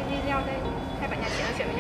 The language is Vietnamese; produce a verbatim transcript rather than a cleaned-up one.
video đây, hai bạn nhà chị nói chuyện với